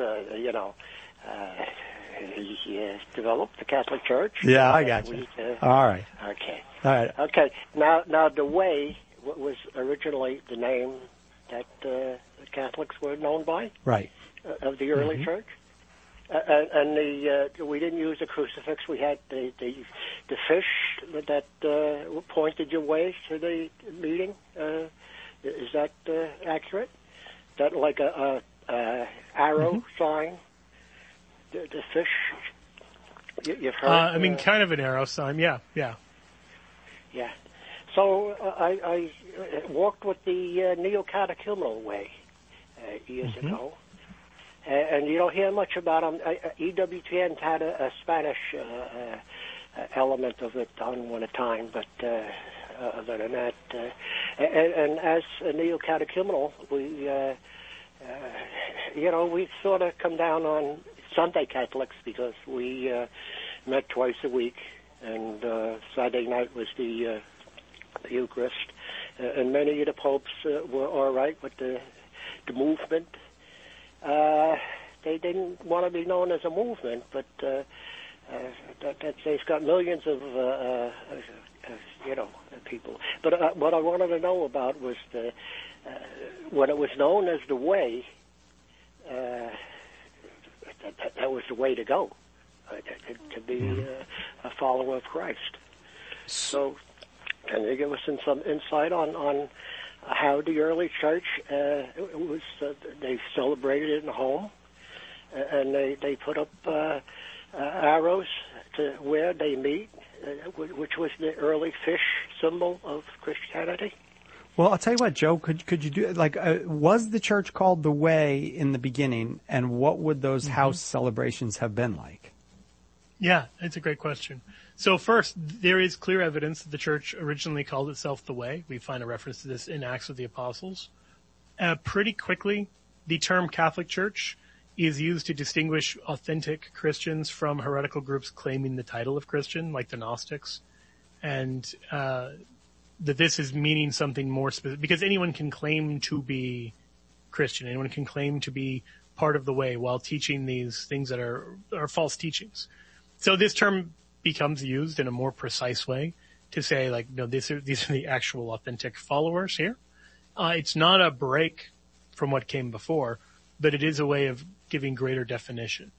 he developed the Catholic Church. Yeah, I got you. All right. Okay. All right. Okay. Now the Way was originally the name that the Catholics were known by. Right. Of the early church. And we didn't use a crucifix. We had the fish that pointed your way to the meeting. Is that accurate? That like a arrow sign? The fish? You've heard? Kind of an arrow sign. Yeah. Yeah. So I walked with the Neo-Catechumenal Way years ago. And you don't hear much about them. EWTN had a Spanish element of it on one time, but other than that, and as a neo-catechumenal, we sort of come down on Sunday Catholics because we met twice a week, and Saturday night was the Eucharist, and many of the popes were all right with the movement. They didn't want to be known as a movement, but they've got millions of people. But what I wanted to know about was when it was known as the Way, that was the way to go, to be a follower of Christ. So, can you give us some insight on how the early church was? They celebrated it in the home, and they put up arrows to where they meet, which was the early fish symbol of Christianity. Well, I'll tell you what, Joe. Could you do was the church called the Way in the beginning, and what would those house celebrations have been like? Yeah, it's a great question. So first, there is clear evidence that the church originally called itself the Way. We find a reference to this in Acts of the Apostles. Pretty quickly, the term Catholic Church is used to distinguish authentic Christians from heretical groups claiming the title of Christian, like the Gnostics, and that this is meaning something more specific, because anyone can claim to be Christian. Anyone can claim to be part of the Way while teaching these things that are false teachings. So this term becomes used in a more precise way to say, these are the actual authentic followers here. It's not a break from what came before, but it is a way of giving greater definition.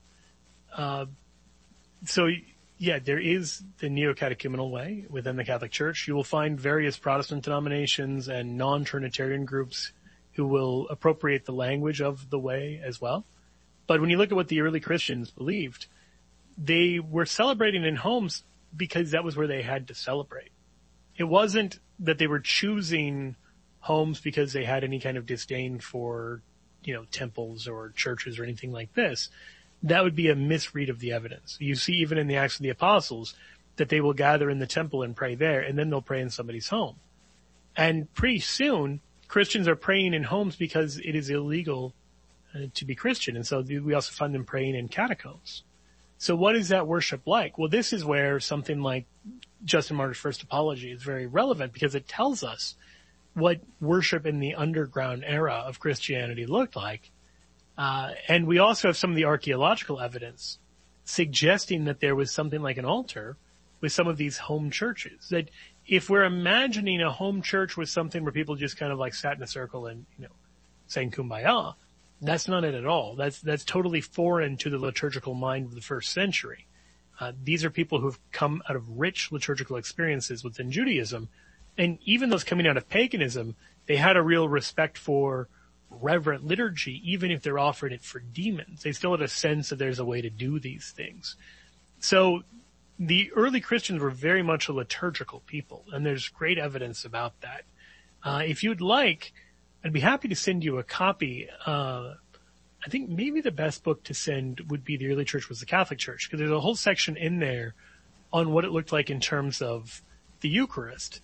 There is the Neo-Catechumenal Way within the Catholic Church. You will find various Protestant denominations and non-Trinitarian groups who will appropriate the language of the Way as well. But when you look at what the early Christians believed, they were celebrating in homes because that was where they had to celebrate. It wasn't that they were choosing homes because they had any kind of disdain for, temples or churches or anything like this. That would be a misread of the evidence. You see even in the Acts of the Apostles that they will gather in the temple and pray there, and then they'll pray in somebody's home. And pretty soon, Christians are praying in homes because it is illegal to be Christian. And so we also find them praying in catacombs. So what is that worship like? Well, this is where something like Justin Martyr's First Apology is very relevant, because it tells us what worship in the underground era of Christianity looked like. And we also have some of the archaeological evidence suggesting that there was something like an altar with some of these home churches. That if we're imagining a home church was something where people just kind of sat in a circle and, sang Kumbaya, that's not it at all. That's totally foreign to the liturgical mind of the first century. These are people who've come out of rich liturgical experiences within Judaism. And even those coming out of paganism, they had a real respect for reverent liturgy, even if they're offering it for demons. They still had a sense that there's a way to do these things. So the early Christians were very much a liturgical people, and there's great evidence about that. If you'd like, I'd be happy to send you a copy. I think maybe the best book to send would be The Early Church Was the Catholic Church, because there's a whole section in there on what it looked like in terms of the Eucharist.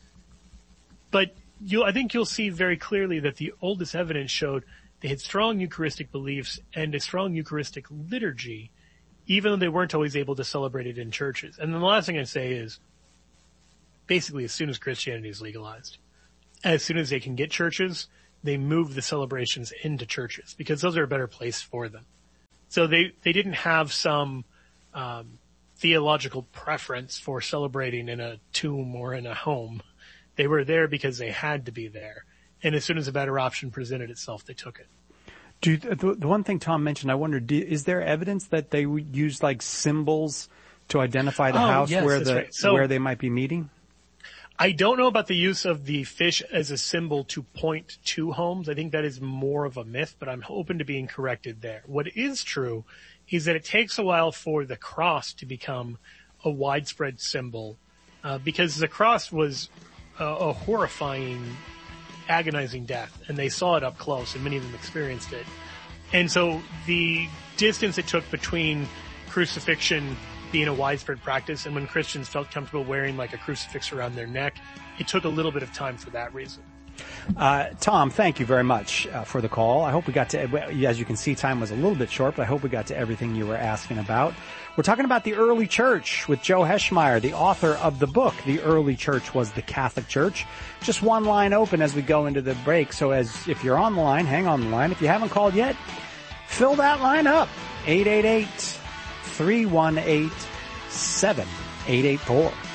But I think you'll see very clearly that the oldest evidence showed they had strong Eucharistic beliefs and a strong Eucharistic liturgy, even though they weren't always able to celebrate it in churches. And then the last thing I'd say is, basically, as soon as Christianity is legalized, as soon as they can get churches, they move the celebrations into churches, because those are a better place for them. So they didn't have some theological preference for celebrating in a tomb or in a home. They were there because they had to be there. And as soon as a better option presented itself, they took it. The one thing Tom mentioned, I wondered, is there evidence that they would use like symbols to identify the house where they might be meeting? I don't know about the use of the fish as a symbol to point to homes. I think that is more of a myth, but I'm open to being corrected there. What is true is that it takes a while for the cross to become a widespread symbol, because the cross was a horrifying, agonizing death, and they saw it up close, and many of them experienced it. And so the distance it took between crucifixion being a widespread practice and when Christians felt comfortable wearing like a crucifix around their neck, it took a little bit of time for that reason. Tom, thank you very much for the call. I hope we got to, as you can see, time was a little bit short, but I hope we got to everything you were asking about. We're talking about the early church with Joe Heschmeyer, the author of the book, The Early Church Was the Catholic Church. Just one line open as we go into the break. So if you're on the line, hang on the line. If you haven't called yet, fill that line up. 888-318-7884.